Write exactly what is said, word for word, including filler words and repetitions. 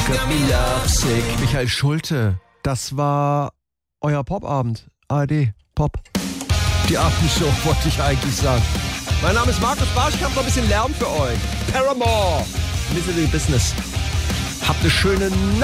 got me lovesick. Michael Schulte, das war euer Popabend. A R D, Pop. Die Abendshow, wollte ich eigentlich sagen. Mein Name ist Markus Barsch, ich habe noch ein bisschen Lärm für euch. Paramore, Misery Business. Habt eine schöne Nacht.